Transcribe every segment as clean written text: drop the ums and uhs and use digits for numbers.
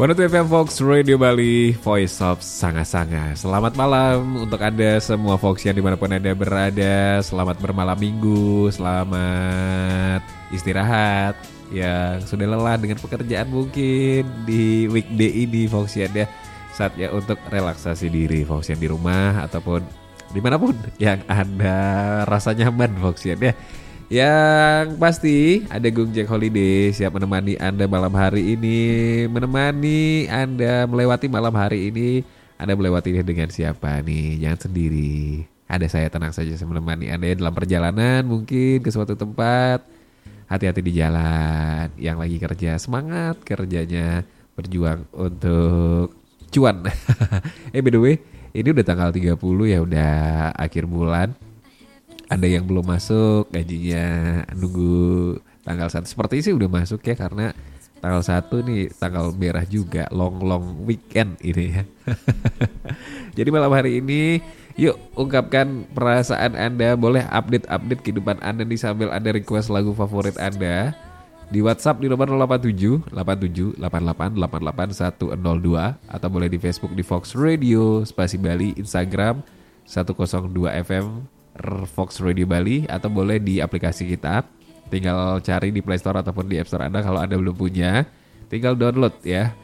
102 FM Fox Radio Bali, Voice of Sanga-Sanga. Selamat malam untuk Anda semua Foxian dimanapun Anda berada. Selamat bermalam minggu, selamat istirahat yang sudah lelah dengan pekerjaan mungkin di weekday ini Foxian ya. Saatnya untuk relaksasi diri Foxian di rumah ataupun dimanapun yang Anda rasa nyaman Foxian ya. Yang pasti ada Gung Jack Holiday siap menemani Anda malam hari ini. Menemani Anda melewati malam hari ini. Anda melewatinya dengan siapa nih? Jangan sendiri. Ada saya, tenang saja, saya menemani Anda dalam perjalanan mungkin ke suatu tempat. Hati-hati di jalan. Yang lagi kerja, semangat kerjanya, berjuang untuk cuan. By the way, ini udah tanggal 30 ya, udah akhir bulan. Ada yang belum masuk gajinya, nunggu tanggal 1. Seperti sih udah masuk ya, karena tanggal 1 nih tanggal merah juga, long weekend ini ya. Jadi malam hari ini yuk ungkapkan perasaan Anda. Boleh update kehidupan Anda nih sambil Anda request lagu favorit Anda di WhatsApp di nomor 087 87 88 88 102, atau boleh di Facebook di Fox Radio Spasi Bali, Instagram 102 FM Fox Radio Bali, atau boleh di aplikasi kita. Tinggal cari di Play Store ataupun di App Store Anda. Kalau Anda belum punya, tinggal download ya.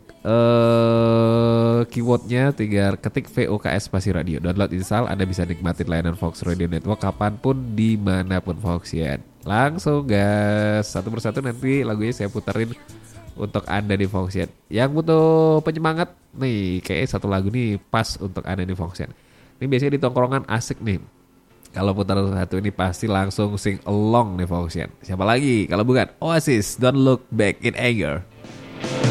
Keywordnya tinggal ketik VOKS Spasi Radio, download, install. Anda bisa nikmatin layanan Fox Radio Network kapanpun dimanapun Foxian. Langsung gas, satu persatu nanti lagunya saya puterin untuk Anda di Foxian. Yang butuh penyemangat nih, kayak satu lagu nih pas untuk Anda di Foxian. Ini biasanya di tongkrongan asik nih. Kalau putar satu ini pasti langsung sing along nih Foxian. Siapa lagi kalau bukan Oasis, Don't Look Back in Anger.